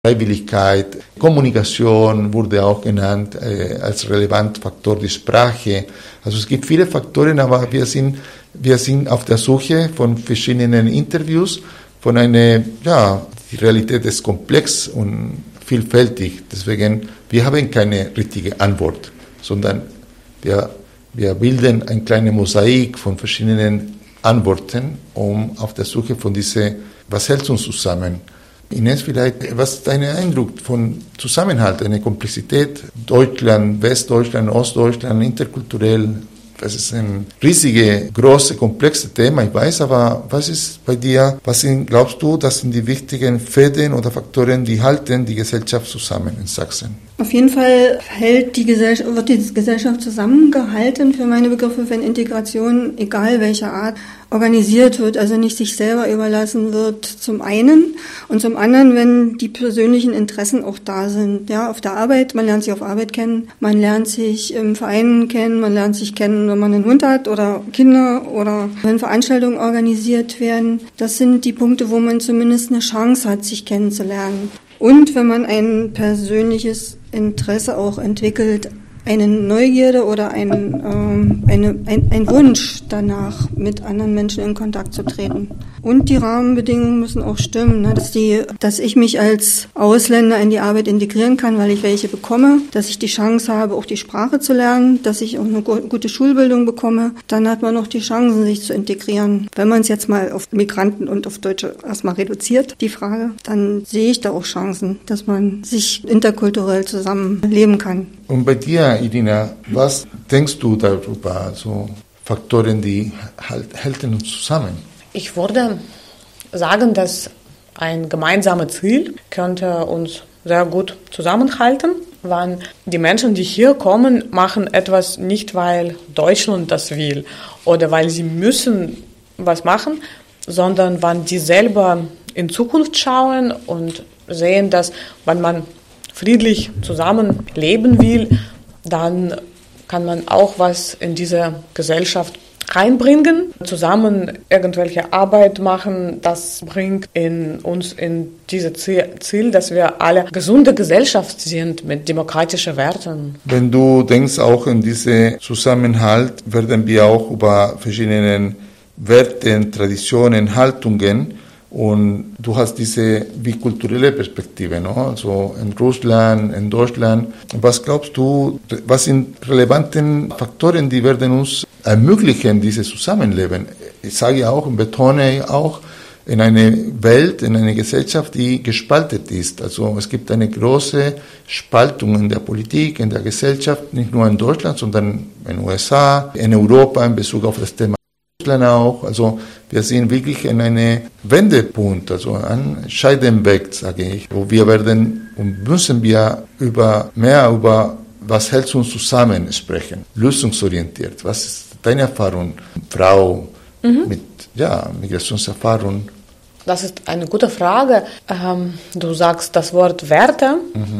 Freiwilligkeit, Kommunikation wurde auch genannt als relevanter Faktor, die Sprache. Also es gibt viele Faktoren, aber wir sind auf der Suche von verschiedenen Interviews, von die Realität ist komplex und vielfältig. Deswegen, wir haben keine richtige Antwort, sondern wir bilden ein kleines Mosaik von verschiedenen Antworten, um auf der Suche von was hält uns zusammen? Ines, vielleicht, was ist dein Eindruck von Zusammenhalt, eine Komplexität, Deutschland, Westdeutschland, Ostdeutschland, interkulturell? Das ist ein riesiges, großes, komplexes Thema, ich weiß, aber was ist bei dir, glaubst du, das sind die wichtigen Fäden oder Faktoren, die halten die Gesellschaft zusammen in Sachsen? Auf jeden Fall wird die Gesellschaft zusammengehalten, für meine Begriffe, wenn Integration, egal welcher Art, organisiert wird, also nicht sich selber überlassen wird, zum einen, und zum anderen, wenn die persönlichen Interessen auch da sind. Ja, auf der Arbeit, man lernt sich auf Arbeit kennen, man lernt sich im Verein kennen, man lernt sich kennen, wenn man einen Hund hat oder Kinder oder wenn Veranstaltungen organisiert werden. Das sind die Punkte, wo man zumindest eine Chance hat, sich kennenzulernen. Und wenn man ein persönliches Interesse auch entwickelt, eine Neugierde oder ein Wunsch danach, mit anderen Menschen in Kontakt zu treten. Und die Rahmenbedingungen müssen auch stimmen, ne? Dass ich mich als Ausländer in die Arbeit integrieren kann, weil ich welche bekomme, dass ich die Chance habe, auch die Sprache zu lernen, dass ich auch eine gute Schulbildung bekomme. Dann hat man auch die Chancen, sich zu integrieren. Wenn man es jetzt mal auf Migranten und auf Deutsche erstmal reduziert, die Frage, dann sehe ich da auch Chancen, dass man sich interkulturell zusammenleben kann. Und bei dir, Irina, was denkst du darüber, so Faktoren, die halten uns zusammen? Ich würde sagen, dass ein gemeinsames Ziel könnte uns sehr gut zusammenhalten, wenn die Menschen, die hier kommen, machen etwas nicht, weil Deutschland das will oder weil sie müssen was machen, sondern wenn die selber in Zukunft schauen und sehen, dass wenn man friedlich zusammenleben will, dann kann man auch was in diese Gesellschaft reinbringen, zusammen irgendwelche Arbeit machen. Das bringt uns in dieses Ziel, dass wir alle gesunde Gesellschaft sind mit demokratischen Werten. Wenn du denkst auch in diesen Zusammenhalt, werden wir auch über verschiedene Werte, Traditionen, Haltungen, und du hast diese bikulturelle Perspektive, no? Also in Russland, in Deutschland. Was glaubst du, was sind relevante Faktoren, die werden uns ermöglichen, dieses Zusammenleben? Ich sage auch und betone auch, in einer Welt, in einer Gesellschaft, die gespalten ist. Also es gibt eine große Spaltung in der Politik, in der Gesellschaft, nicht nur in Deutschland, sondern in den USA, in Europa in Bezug auf das Thema auch. Also wir sind wirklich in einem Wendepunkt, also ein Scheideweg, sage ich, wo wir werden und müssen wir mehr über was hält uns zusammen sprechen, lösungsorientiert. Was ist deine Erfahrung, Frau mit Migrationserfahrung? Das ist eine gute Frage. Du sagst das Wort Werte.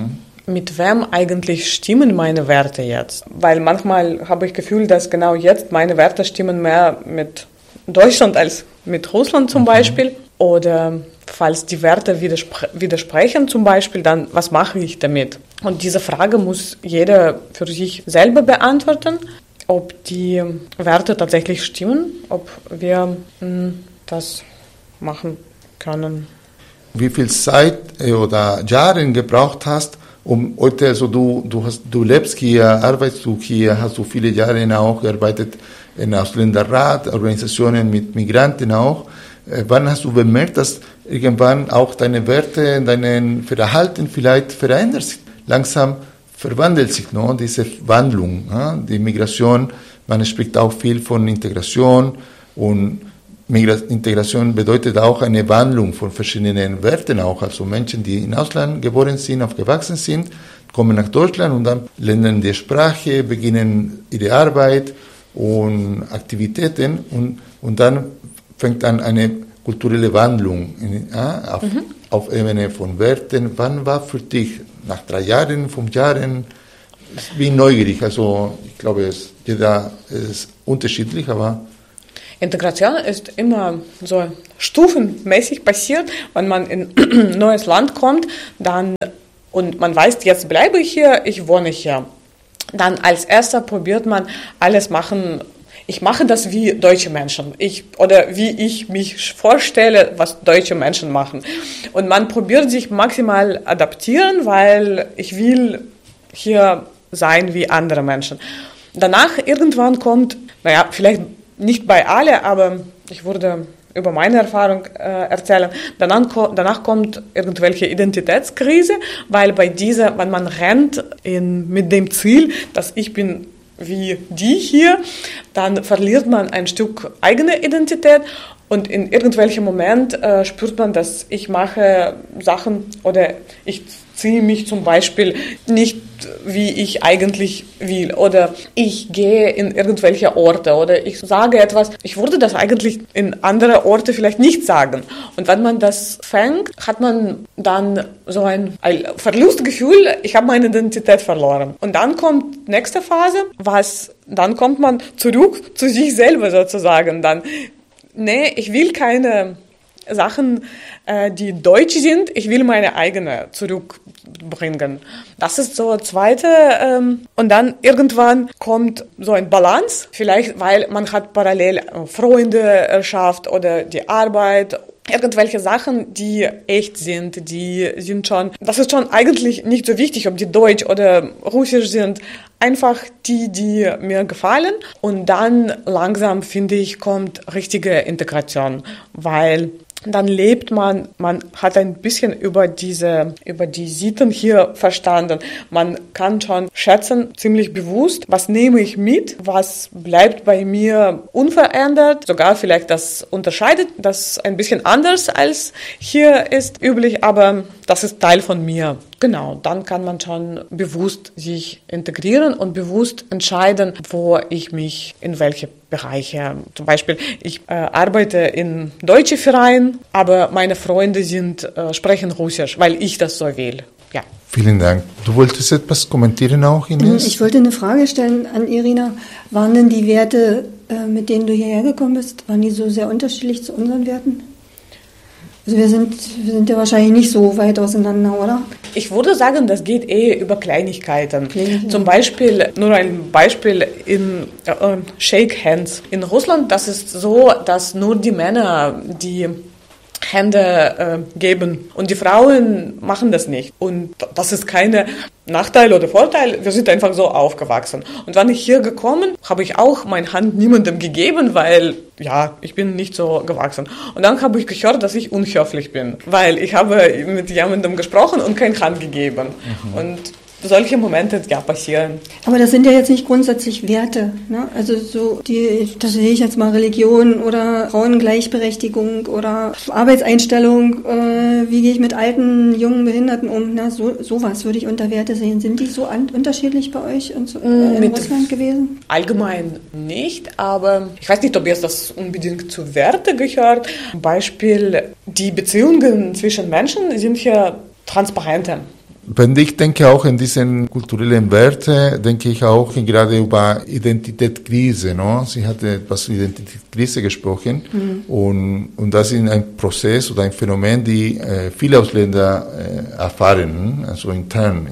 Mit wem eigentlich stimmen meine Werte jetzt? Weil manchmal habe ich das Gefühl, dass genau jetzt meine Werte stimmen mehr mit Deutschland als mit Russland zum Beispiel. Oder falls die Werte widersprechen zum Beispiel, dann was mache ich damit? Und diese Frage muss jeder für sich selber beantworten, ob die Werte tatsächlich stimmen, ob wir das machen können. Wie viel Zeit oder Jahre gebraucht hast, um heute, also du lebst hier, arbeitest du hier, hast du viele Jahre auch gearbeitet in Ausländerrat, Organisationen mit Migranten auch. Wann hast du bemerkt, dass irgendwann auch deine Werte, dein Verhalten vielleicht verändert sich? Langsam verwandelt sich diese Wandlung. Die Migration, man spricht auch viel von Integration, und Integration bedeutet auch eine Wandlung von verschiedenen Werten auch. Also Menschen, die im Ausland geboren sind, aufgewachsen sind, kommen nach Deutschland und dann lernen die Sprache, beginnen ihre Arbeit und Aktivitäten, und dann fängt an eine kulturelle Wandlung auf Ebene von Werten. Wann war für dich, nach 3 Jahren, 5 Jahren, ich bin neugierig, also ich glaube, jeder ist unterschiedlich, aber... Integration ist immer so stufenmäßig passiert, wenn man in ein neues Land kommt, dann und man weiß, jetzt bleibe ich hier, ich wohne hier. Dann als erster probiert man alles machen. Ich mache das wie deutsche Menschen, oder wie ich mich vorstelle, was deutsche Menschen machen. Und man probiert sich maximal adaptieren, weil ich will hier sein wie andere Menschen. Danach irgendwann kommt, vielleicht nicht bei alle, aber ich würde über meine Erfahrung erzählen. Danach kommt irgendwelche Identitätskrise, weil wenn man rennt mit dem Ziel, dass ich bin wie die hier, dann verliert man ein Stück eigene Identität und in irgendwelchem Moment spürt man, dass ich mache Sachen oder ich ziehe mich zum Beispiel nicht, wie ich eigentlich will oder ich gehe in irgendwelche Orte oder ich sage etwas, ich würde das eigentlich in andere Orte vielleicht nicht sagen. Und wenn man das fängt, hat man dann so ein Verlustgefühl, ich habe meine Identität verloren. Und dann kommt die nächste Phase, dann kommt man zurück zu sich selber sozusagen. Ich will keine Sachen, die deutsch sind, ich will meine eigene zurückbringen. Das ist so zweite. Und dann irgendwann kommt so ein Balance, vielleicht weil man hat parallel Freunde erschafft oder die Arbeit, irgendwelche Sachen, die echt sind, die sind schon, das ist schon eigentlich nicht so wichtig, ob die deutsch oder russisch sind, einfach die mir gefallen. Und dann langsam, finde ich, kommt richtige Integration, weil dann lebt man hat ein bisschen über die Sitten hier verstanden. Man kann schon schätzen, ziemlich bewusst, was nehme ich mit, was bleibt bei mir unverändert, sogar vielleicht das unterscheidet, das ein bisschen anders als hier ist üblich, aber das ist Teil von mir. Genau, dann kann man schon bewusst sich integrieren und bewusst entscheiden, wo ich mich in welche Bereiche. Zum Beispiel, ich arbeite in deutschen Vereinen, aber meine Freunde sprechen Russisch, weil ich das so will. Ja. Vielen Dank. Du wolltest etwas kommentieren auch, Ines? Ich wollte eine Frage stellen an Irina. Waren denn die Werte, mit denen du hierher gekommen bist, waren die so sehr unterschiedlich zu unseren Werten? Also wir sind ja wahrscheinlich nicht so weit auseinander, oder? Ich würde sagen, das geht über Kleinigkeiten. Zum Beispiel, nur ein Beispiel in Shake Hands. In Russland, das ist so, dass nur die Männer die Hände geben und die Frauen machen das nicht. Und das ist keine Nachteil oder Vorteil, wir sind einfach so aufgewachsen. Und wenn ich hier gekommen, habe ich auch meine Hand niemandem gegeben, weil, ich bin nicht so gewachsen. Und dann habe ich gehört, dass ich unhöflich bin, weil ich habe mit jemandem gesprochen und keine Hand gegeben. Mhm. Und solche Momente passieren. Aber das sind ja jetzt nicht grundsätzlich Werte, ne? Also das sehe ich jetzt mal Religion oder Frauengleichberechtigung oder Arbeitseinstellung, wie gehe ich mit alten, jungen Behinderten um, sowas würde ich unter Werte sehen. Sind die so unterschiedlich bei euch in Russland gewesen? Allgemein nicht, aber ich weiß nicht, ob jetzt das unbedingt zu Werte gehört. Zum Beispiel, die Beziehungen zwischen Menschen sind hier transparenter. Wenn ich denke auch in diesen kulturellen Werte, denke ich auch gerade über Identitätskrise. No? Sie hat etwas über Identitätskrise gesprochen und das ist ein Prozess oder ein Phänomen, die viele Ausländer erfahren, also intern.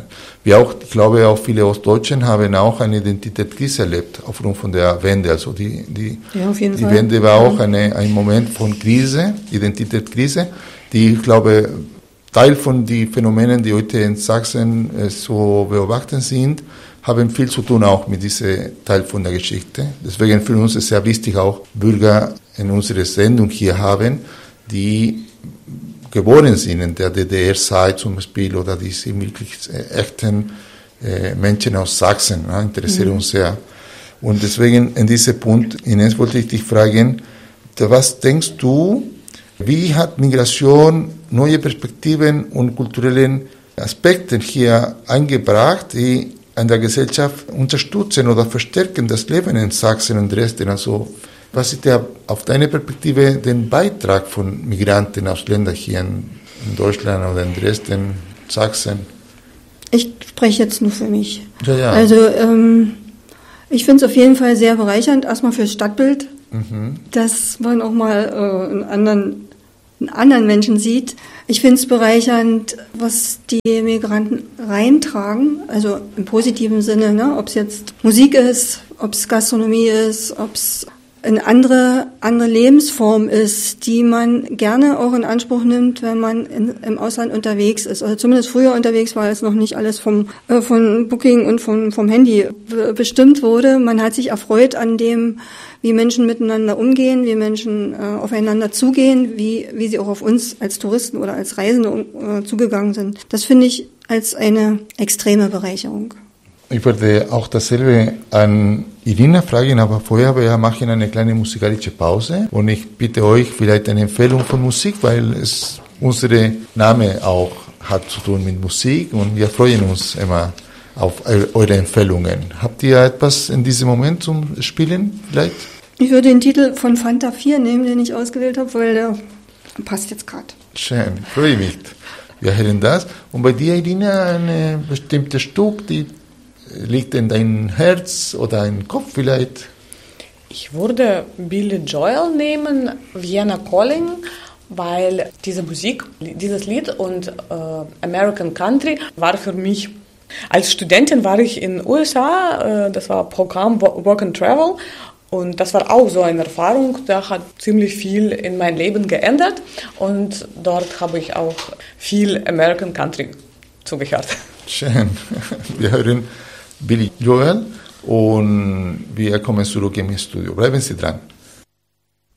Ich glaube auch viele Ostdeutschen haben auch eine Identitätskrise erlebt aufgrund von der Wende. Also die Wende war auch ein Moment von Krise, Identitätskrise, die ich glaube Teil von den Phänomenen, die heute in Sachsen so beobachten sind, haben viel zu tun auch mit diesem Teil von der Geschichte. Deswegen für uns ist es sehr wichtig, auch Bürger in unserer Sendung hier haben, die geboren sind in der DDR-Zeit zum Beispiel oder diese wirklich echten Menschen aus Sachsen, interessieren uns sehr. Und deswegen in diesem Punkt, Ines, wollte ich dich fragen, was denkst du, wie hat Migration neue Perspektiven und kulturellen Aspekte hier eingebracht, die an der Gesellschaft unterstützen oder verstärken das Leben in Sachsen und Dresden? Also, was ist auf deine Perspektive der Beitrag von Migranten aus Ländern hier in Deutschland oder in Dresden, Sachsen? Ich spreche jetzt nur für mich. Ja. Also, ich finde es auf jeden Fall sehr bereichernd, erstmal fürs Stadtbild, dass man auch mal einen anderen Menschen sieht. Ich finde es bereichernd, was die Migranten reintragen, also im positiven Sinne, ne? Ob es jetzt Musik ist, ob es Gastronomie ist, ob es eine andere Lebensform ist, die man gerne auch in Anspruch nimmt, wenn man im Ausland unterwegs ist. Also zumindest früher unterwegs war, als noch nicht alles von Booking und vom Handy bestimmt wurde. Man hat sich erfreut an dem, wie Menschen miteinander umgehen, wie Menschen aufeinander zugehen, wie sie auch auf uns als Touristen oder als Reisende zugegangen sind. Das finde ich als eine extreme Bereicherung. Ich würde auch dasselbe an Irina fragen, aber vorher wir machen eine kleine musikalische Pause und ich bitte euch vielleicht eine Empfehlung von Musik, weil es unsere Name auch hat zu tun mit Musik und wir freuen uns immer auf eure Empfehlungen. Habt ihr etwas in diesem Moment zum Spielen vielleicht? Ich würde den Titel von Fanta 4 nehmen, den ich ausgewählt habe, weil der passt jetzt gerade. Schön, freue mich. Wir hören das. Und bei dir, Irina, ein bestimmtes Stück, die liegt in deinem Herz oder im Kopf vielleicht? Ich würde Billy Joel nehmen, Vienna Calling, weil diese Musik, dieses Lied und American Country war für mich. Als Studentin war ich in den USA, das war Programm Work and Travel und das war auch so eine Erfahrung, da hat ziemlich viel in mein Leben geändert und dort habe ich auch viel American Country zugehört. Schön, wir hören Billy Joel und wir kommen zurück im Studio. Bleiben Sie dran.